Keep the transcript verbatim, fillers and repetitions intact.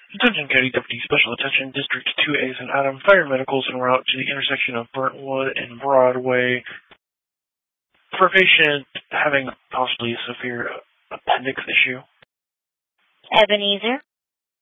Attention County Deputy Special Attention District two A Saint Adam Fire Medicals en route to the intersection of Brentwood and Broadway for a patient having possibly a severe appendix issue. Ebenezer?